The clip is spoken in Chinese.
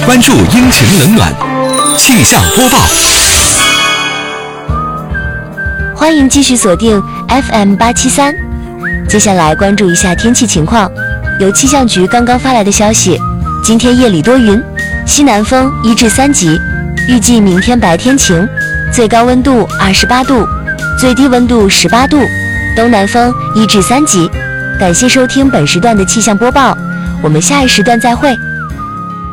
关注阴晴冷暖，气象播报。 欢迎继续锁定 FM873。接下来关注一下天气情况。由气象局刚刚发来的消息，今天夜里多云，西南风1至3级，预计明天白天晴，最高温度28度，最低温度18度，东南风1至3级。感谢收听本时段的气象播报，我们下一时段再会。